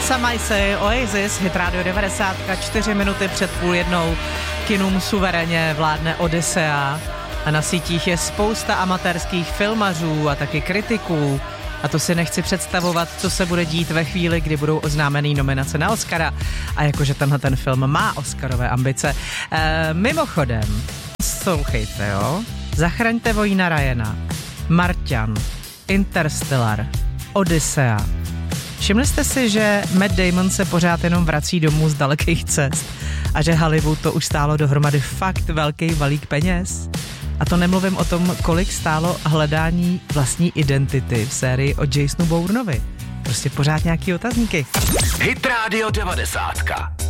Samaisy, Oasis, Hit Radio 90, 4 minuty před 12:30, kinům suverénně vládne Odyssea a na sítích je spousta amatérských filmařů a taky kritiků. A to si nechci představovat, co se bude dít ve chvíli, kdy budou oznámený nominace na Oscara. A jakože tenhle ten film má oscarové ambice. Mimochodem, slouchejte, jo? Zachraňte vojína Ryana, Marťan, Interstellar, Odyssea. Všimli jste si, že Matt Damon se pořád jenom vrací domů z dalekých cest a že Hollywood to už stálo dohromady fakt velký balík peněz? A to nemluvím o tom, kolik stálo hledání vlastní identity v sérii o Jasonu Bournovi. Prostě pořád nějaký otazníky. Hit Radio 90.